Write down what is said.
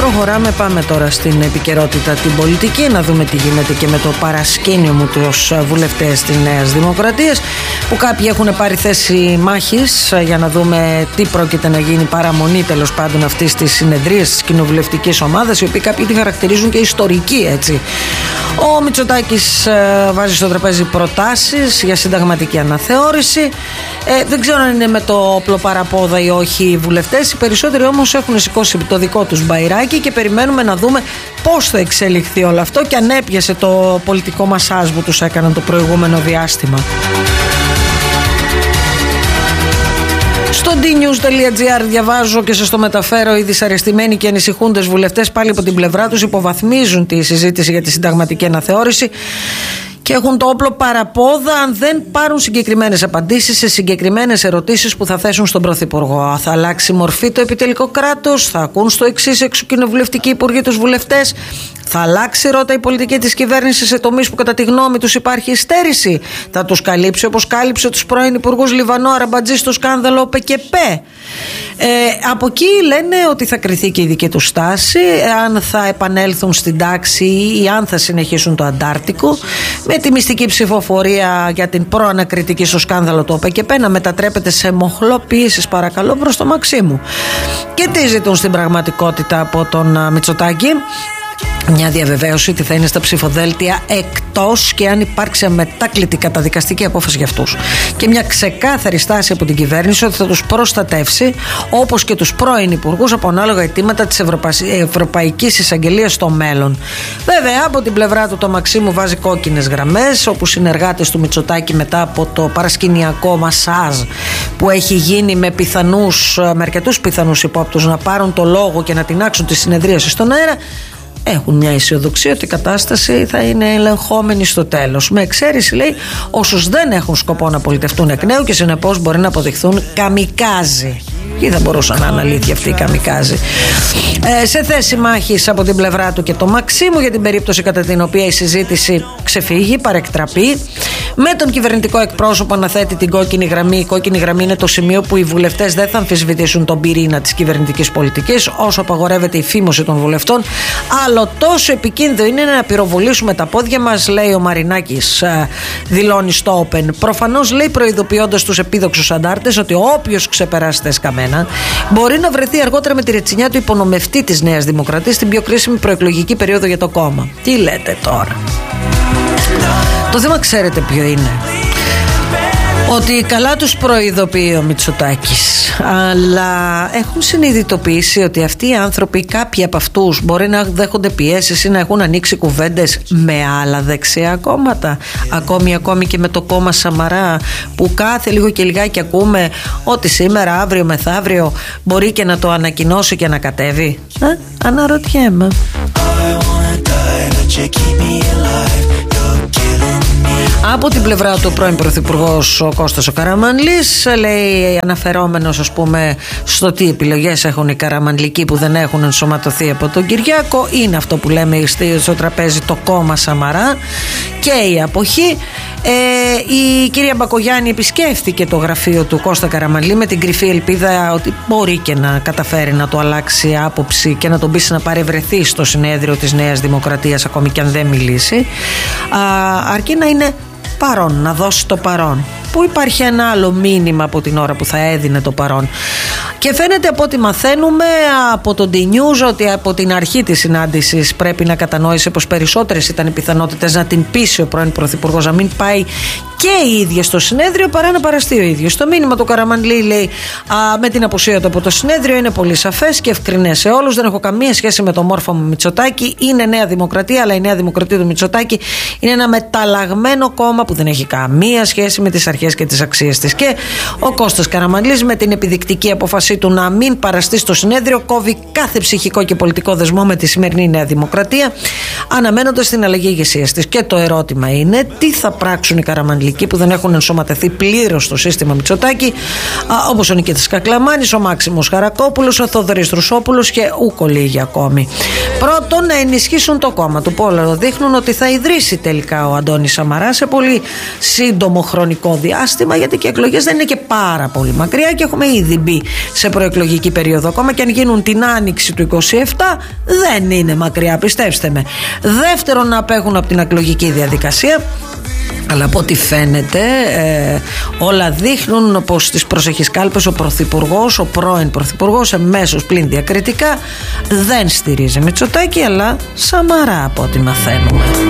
Προχωράμε, πάμε τώρα στην επικαιρότητα την πολιτική, να δούμε τι γίνεται και με το παρασκήνιο μου τους βουλευτές της Νέας Δημοκρατίας, που κάποιοι έχουν πάρει θέση μάχης για να δούμε τι πρόκειται να γίνει, παραμονή τέλος πάντων αυτής της συνεδρίας της κοινοβουλευτικής ομάδας, οι οποίοι κάποιοι τη χαρακτηρίζουν και ιστορική, έτσι. Ο Μητσοτάκης βάζει στο τραπέζι προτάσεις για συνταγματική αναθεώρηση. Δεν ξέρω αν είναι με το όπλο παραπόδα ή όχι οι βουλευτές. Οι περισσότεροι όμως έχουν σηκώσει το δικό τους μπαϊράκι και περιμένουμε να δούμε πώς θα εξελιχθεί όλο αυτό και αν έπιασε το πολιτικό μασάζ που τους έκαναν το προηγούμενο διάστημα. Στο dnews.gr διαβάζω και σας το μεταφέρω: οι δυσαρεστημένοι και ανησυχούντες βουλευτές πάλι από την πλευρά τους υποβαθμίζουν τη συζήτηση για τη συνταγματική αναθεώρηση και έχουν το όπλο παραπόδα αν δεν πάρουν συγκεκριμένες απαντήσεις σε συγκεκριμένες ερωτήσεις που θα θέσουν στον Πρωθυπουργό. Θα αλλάξει μορφή το επιτελικό κράτος, θα ακούν στο εξής εξοκοινοβουλευτικοί υπουργοί τους βουλευτές, θα αλλάξει ρότα η πολιτική της κυβέρνησης σε τομείς που κατά τη γνώμη τους υπάρχει υστέρηση, θα τους καλύψει όπως κάλυψε τους πρώην υπουργούς Λιβανό, Αραμπατζή στο σκάνδαλο ΠΚΠ. Από εκεί λένε ότι θα κριθεί και η δική τους στάση, αν θα επανέλθουν στην τάξη ή αν θα συνεχίσουν το αντάρτικο, με τη μυστική ψηφοφορία για την προανακριτική στο σκάνδαλο του ΟΠΕΚΕΠ να μετατρέπεται σε μοχλό ποιήσης, παρακαλώ, προς το Μαξίμου. Και τι ζητούν στην πραγματικότητα από τον Μητσοτάκη? Μια διαβεβαίωση ότι θα είναι στα ψηφοδέλτια εκτός και αν υπάρξει αμετάκλητη καταδικαστική απόφαση για αυτούς. Και μια ξεκάθαρη στάση από την κυβέρνηση ότι θα τους προστατεύσει, όπως και τους πρώην υπουργούς, από ανάλογα αιτήματα της Ευρωπαϊκής Εισαγγελίας στο μέλλον. Βέβαια, από την πλευρά του το Μαξίμου βάζει κόκκινες γραμμές, όπου συνεργάτες του Μητσοτάκη μετά από το παρασκηνιακό μασάζ που έχει γίνει με αρκετούς πιθανούς υπόπτους να πάρουν το λόγο και να τινάξουν τη συνεδρίαση στον αέρα, έχουν μια αισιοδοξία ότι η κατάσταση θα είναι ελεγχόμενη στο τέλος. Με εξαίρεση, λέει, όσους δεν έχουν σκοπό να πολιτευτούν εκ νέου και συνεπώς μπορεί να αποδειχθούν καμικάζι. Ή θα μπορούσαν να είναι αλήθεια αυτή η καμικάζι. Σε θέση μάχης από την πλευρά του και το Μαξίμου για την περίπτωση κατά την οποία η συζήτηση ξεφύγει, παρεκτραπεί. Με τον κυβερνητικό εκπρόσωπο να θέτει την κόκκινη γραμμή. Η κόκκινη γραμμή είναι το σημείο που οι βουλευτές δεν θα αμφισβητήσουν τον πυρήνα της κυβερνητικής πολιτικής, όσο απαγορεύεται η φήμωση των βουλευτών. Άλλο τόσο επικίνδυνο είναι να πυροβολήσουμε τα πόδια μας, λέει ο Μαρινάκης, δηλώνει στο Open. Προφανώς, λέει, προειδοποιώντας τους επίδοξους αντάρτες ότι όποιος ξεπεράσει τα εσκαμμένα μπορεί να βρεθεί αργότερα με τη ρετσινιά του υπονομευτή της Νέας Δημοκρατίας στην πιο κρίσιμη προεκλογική περίοδο για το κόμμα. Τι λέτε τώρα? Το θέμα ξέρετε ποιο είναι? Ότι καλά τους προειδοποιεί ο Μητσοτάκης, αλλά έχουν συνειδητοποιήσει ότι αυτοί οι άνθρωποι, κάποιοι από αυτούς, μπορεί να δέχονται πιέσεις ή να έχουν ανοίξει κουβέντες με άλλα δεξιά κόμματα. Ακόμη και με το κόμμα Σαμαρά, που κάθε λίγο και λιγάκι ακούμε ότι σήμερα, αύριο, μεθαύριο μπορεί και να το ανακοινώσει και να κατέβει. Αναρωτιέμαι. Από την πλευρά του πρώην πρωθυπουργός ο Κώστας ο Καραμανλής, λέει, αναφερόμενος ας πούμε στο τι επιλογές έχουν οι Καραμανλικοί που δεν έχουν ενσωματωθεί από τον Κυριάκο, είναι αυτό που λέμε στο τραπέζι το κόμμα Σαμαρά και η αποχή. Η κυρία Μπακογιάννη επισκέφθηκε το γραφείο του Κώστα Καραμανλή με την κρυφή ελπίδα ότι μπορεί και να καταφέρει να το αλλάξει άποψη και να τον πείσει να παρευρεθεί στο συνέδριο της Νέας Δημοκρατίας, ακόμη και αν δεν μιλήσει, αρκεί να είναι παρόν, να δώσει το παρόν. Που υπάρχει ένα άλλο μήνυμα από την ώρα που θα έδινε το παρόν. Και φαίνεται από ό,τι μαθαίνουμε από το DNews ότι από την αρχή της συνάντησης πρέπει να κατανόησε πως περισσότερες ήταν οι πιθανότητες να την πείσει ο πρώην πρωθυπουργός να μην πάει και η ίδια στο συνέδριο παρά να παραστεί ο ίδιος. Το μήνυμα του Καραμανλή, λέει, με την απουσία του από το συνέδριο είναι πολύ σαφές και ευκρινές σε όλους. Δεν έχω καμία σχέση με το μόρφωμα Μητσοτάκη. Είναι Νέα Δημοκρατία, αλλά η Νέα Δημοκρατία του Μητσοτάκη είναι ένα μεταλλαγμένο κόμμα που δεν έχει καμία σχέση με τις αρχές και τις αξίες της. Και ο Κώστας Καραμανλής, με την επιδεικτική απόφασή του να μην παραστεί στο συνέδριο, κόβει κάθε ψυχικό και πολιτικό δεσμό με τη σημερινή Νέα Δημοκρατία, αναμένοντας την αλλαγή ηγεσίας της. Και το ερώτημα είναι τι θα πράξουν οι Καραμανλικοί πολιτικοί που δεν έχουν ενσωματεθεί πλήρως στο σύστημα Μητσοτάκη, όπως ο Νικήτας Κακλαμάνης, ο Μάξιμος Χαρακόπουλος, ο Θοδωρής Τρουσόπουλος και ούκο λίγοι ακόμη. Πρώτον, να ενισχύσουν το κόμμα του. Πόλαρο δείχνουν ότι θα ιδρύσει τελικά ο Αντώνης Σαμαράς σε πολύ σύντομο χρονικό διάστημα, γιατί και οι εκλογές δεν είναι και πάρα πολύ μακριά και έχουμε ήδη μπει σε προεκλογική περίοδο. Ακόμα και αν γίνουν την άνοιξη του 27, δεν είναι μακριά, πιστέψτε με. Δεύτερον, να απέχουν από την εκλογική διαδικασία. Αλλά από ό,τι φαίνεται όλα δείχνουν πως στις προσεχείς κάλπες ο Πρωθυπουργός, ο πρώην Πρωθυπουργός, εμέσως πλην διακριτικά δεν στηρίζει Μητσοτάκη αλλά Σαμαρά, από ό,τι μαθαίνουμε.